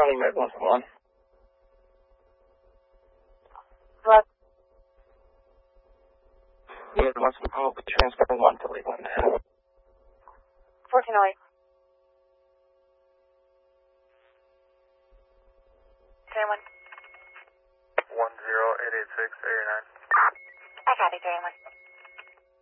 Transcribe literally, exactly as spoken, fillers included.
County Med one one. Hello? Med one one, transfer one to Leland. fourteen oh eight. thirty-one. one zero eight eight six eight nine. I got it, thirty-one.